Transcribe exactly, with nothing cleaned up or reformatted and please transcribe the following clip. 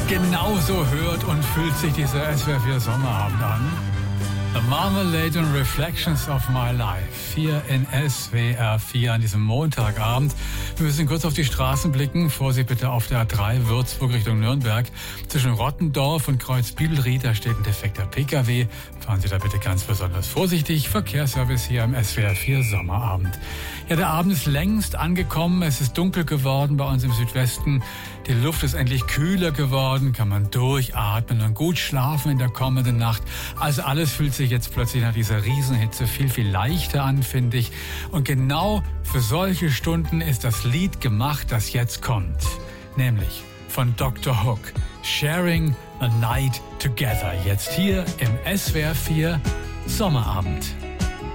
Genauso hört und fühlt sich dieser S W R vier Sommerabend an. The Marmalade and Reflections of My Life. Hier in S W R vier an diesem Montagabend. Wir müssen kurz auf die Straßen blicken. Vorsicht bitte auf der A drei Würzburg Richtung Nürnberg. Zwischen Rottendorf und Kreuz-Bibelried, da steht ein defekter P K W. Fahren Sie da bitte ganz besonders vorsichtig. Verkehrsservice hier am S W R vier Sommerabend. Ja, der Abend ist längst angekommen. Es ist dunkel geworden bei uns im Südwesten. Die Luft ist endlich kühler geworden. Kann man durchatmen und gut schlafen in der kommenden Nacht. Also alles fühlt sich jetzt plötzlich nach dieser Riesenhitze viel, viel leichter an, finde ich. Und genau für solche Stunden ist das Lied gemacht, das jetzt kommt. Nämlich von Doktor Hook. Sharing a Night Together. Jetzt hier im S W R vier Sommerabend.